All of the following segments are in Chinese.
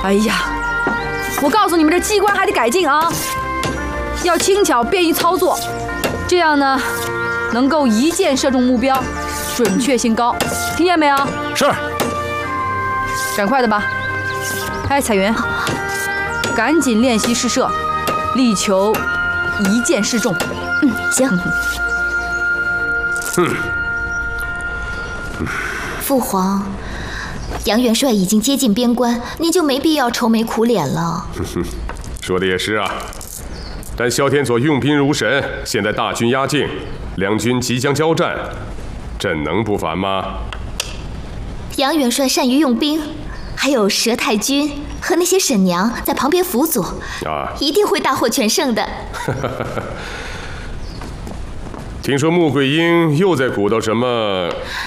哎呀，我告诉你们，这机关还得改进啊，要轻巧便于操作，这样呢，能够一箭射中目标，准确性高。听见没有？ 是。 赶快的吧。哎，彩云，赶紧练习试射，力求一箭射中。 行。父皇，杨元帅已经接近边关，您就没必要愁眉苦脸了。 说的也是啊，但萧天佐用兵如神，现在大军压境，两军即将交战，朕能不烦吗？ 杨元帅善于用兵，还有佘太君和那些婶娘在旁边辅佐，一定会大获全胜的。 听说穆桂英又在鼓捣什么？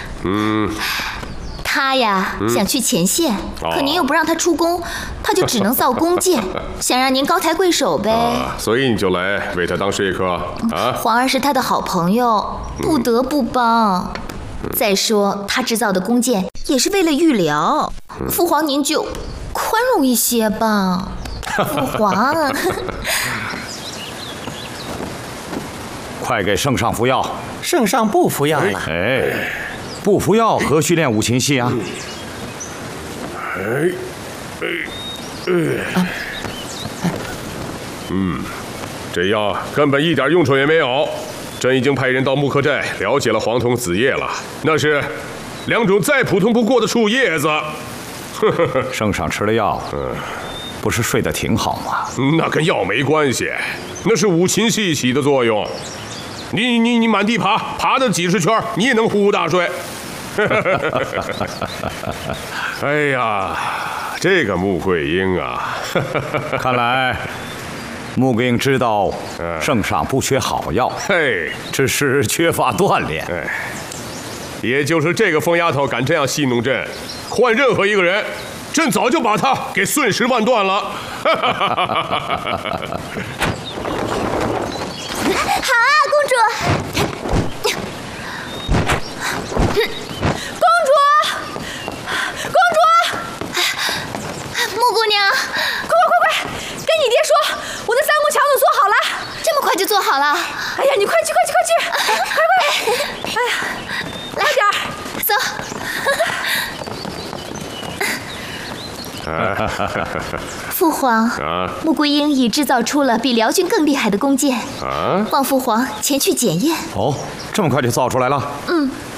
他呀，想去前线，可您又不让他出宫，他就只能造弓箭，想让您高抬贵手呗。 所以你就来为他当说客啊？ 皇儿是他的好朋友，不得不帮。再说他制造的弓箭也是为了御疗，父皇您就宽容一些吧。父皇。 快给圣上服药！ 圣上不服药了。 哎，不服药何须练五禽戏啊？ 这药根本一点用处也没有。朕已经派人到木刻寨了解了黄铜子叶了，那是两种再普通不过的树叶子。 圣上吃了药，不是睡得挺好吗？ 那跟药没关系，那是五禽戏起的作用。你满地爬的几十圈，你也能呼呼大睡。哎呀，这个穆桂英啊， 看来穆桂英知道圣上不缺好药，只是缺乏锻炼。 也就是这个疯丫头敢这样戏弄朕，换任何一个人，朕早就把她给碎尸万段了。 好啊，公主！穆姑娘，快！跟你爹说，我的三宫桥都做好了。这么快就做好了？哎呀，你快去！快！哎呀，来点儿，走。父皇，穆桂英已制造出了比辽军更厉害的弓箭，望父皇前去检验。 哦，这么快就造出来了？